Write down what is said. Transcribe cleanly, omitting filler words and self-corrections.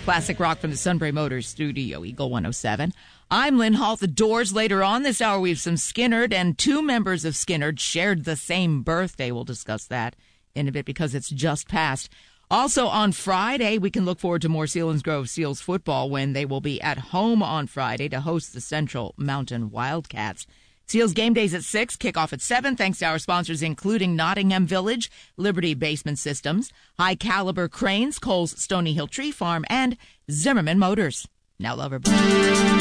Classic rock from the Sunbury Motors studio, Eagle 107. I'm Lynn Hall. The Doors. Later on this hour, we have some Skynyrd, and two members of Skynyrd shared the same birthday. We'll discuss that in a bit because it's just passed. Also on Friday, we can look forward to more Selinsgrove Seals football when they will be at home on Friday to host the Central Mountain Wildcats. Seals game days at 6, kickoff at 7, thanks to our sponsors including Nottingham Village, Liberty Basement Systems, High Caliber Cranes, Cole's Stony Hill Tree Farm, and Zimmerman Motors. Now, Lover.